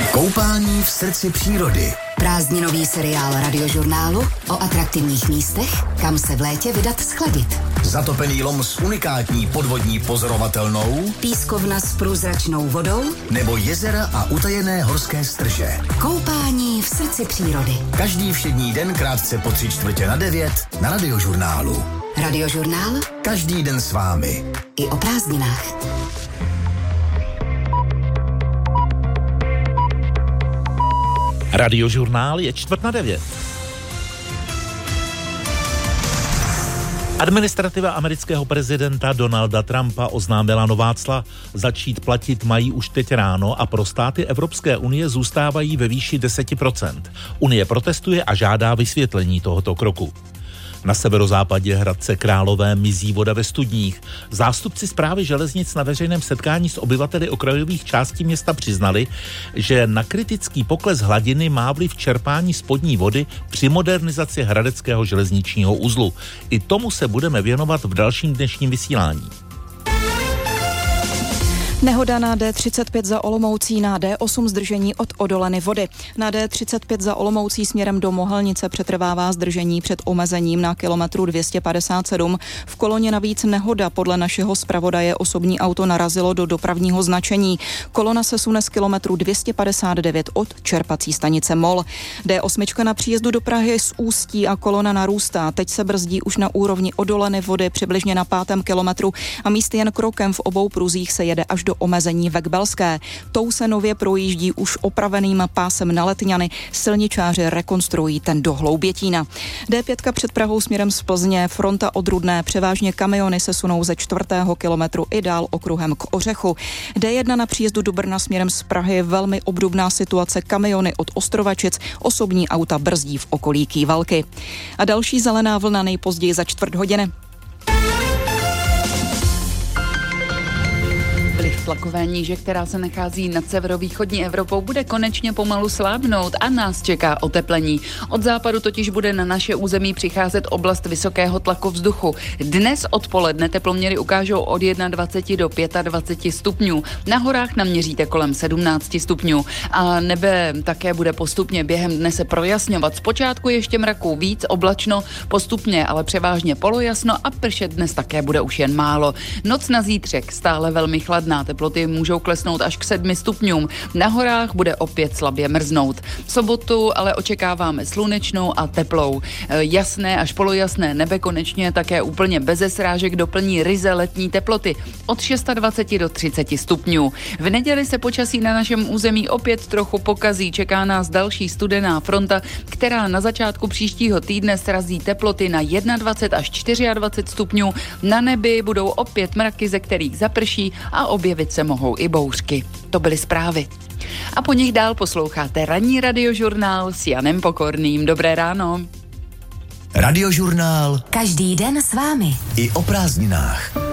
Koupání v srdci přírody. Prázdninový seriál Radiožurnálu o atraktivních místech, kam se v létě vydat schladit. Zatopený lom s unikátní podvodní pozorovatelnou, Pískovna s průzračnou vodou nebo jezera a utajené horské strže. Koupání v srdci přírody. Každý všední den krátce po 8:45 na Radiožurnálu. Radiožurnál Každý den s vámi. i o prázdninách. Radiožurnál je 8:45. Administrativa amerického prezidenta Donalda Trumpa oznámila nová cla. Začít platit mají už teď ráno a pro státy Evropské unie zůstávají ve výši 10%. Unie protestuje a žádá vysvětlení tohoto kroku. Na severozápadě Hradce Králové mizí voda ve studních. Zástupci Správy železnic na veřejném setkání s obyvateli okrajových částí města přiznali, že na kritický pokles hladiny má vliv čerpání spodní vody při modernizaci hradeckého železničního uzlu. I tomu se budeme věnovat v dalším dnešním vysílání. Nehoda na D35 za Olomoucí, na D8 zdržení od Odoleny vody. Na D35 za Olomoucí směrem do Mohelnice přetrvává zdržení před omezením na kilometru 257. V koloně navíc nehoda, podle našeho zpravodaje osobní auto narazilo do dopravního značení. Kolona se sune z kilometru 259 od čerpací stanice Mol. D8 na příjezdu do Prahy z Ústí a kolona narůstá. Teď se brzdí už na úrovni Odoleny vody přibližně na 5. kilometru a místy jen krokem v obou pruzích se jede až do omezení Vekbelské. Tou se nově projíždí už opraveným pásem na Letňany. Silničáři rekonstruují ten do Hloubětína. D5 před Prahou směrem z Plzně, fronta od Rudné, převážně kamiony se sunou ze 4. kilometru i dál okruhem k Ořechu. D1 na příjezdu do Brna směrem z Prahy, velmi obdobná situace, kamiony od Ostrovačic, osobní auta brzdí v okolí Kývalky. A další zelená vlna nejpozději za 4 hodiny. Tlakové níže, která se nachází nad severovýchodní Evropou, bude konečně pomalu slábnout a nás čeká oteplení. Od západu totiž bude na naše území přicházet oblast vysokého tlaku vzduchu. Dnes odpoledne teploměry ukážou od 21 do 25 stupňů. Na horách naměříte kolem 17 stupňů. A nebe také bude postupně během dne se projasňovat. Zpočátku ještě mraků víc, oblačno, postupně ale převážně polojasno a pršet dnes také bude už jen málo. Noc na zítřek stále velmi chladná. Teploty můžou klesnout až k 7 stupňům. Na horách bude opět slabě mrznout. V sobotu ale očekáváme slunečnou a teplou. Jasné až polojasné nebe konečně také úplně beze srážek doplní ryze letní teploty od 26 do 30 stupňů. V neděli se počasí na našem území opět trochu pokazí. Čeká nás další studená fronta, která na začátku příštího týdne srazí teploty na 21 až 24 stupňů. Na nebi budou opět mraky, ze kterých zaprší a objevit se mohou i bouřky. To byly zprávy. A po nich dál posloucháte ranní Radiožurnál s Janem Pokorným. Dobré ráno. Radiožurnál Každý den s vámi. i o prázdninách.